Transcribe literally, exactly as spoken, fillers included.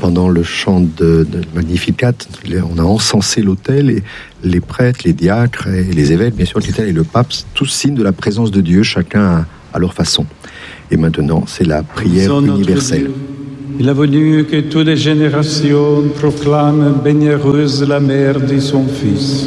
pendant le chant de, de Magnificat, on a encensé l'autel et les prêtres, les diacres et les évêques, bien sûr, l'autel et le pape, tous signes de la présence de Dieu, chacun à, à leur façon. Et maintenant, c'est la prière universelle. Il a voulu que toutes les générations proclament bénéheureuse la mère de son Fils.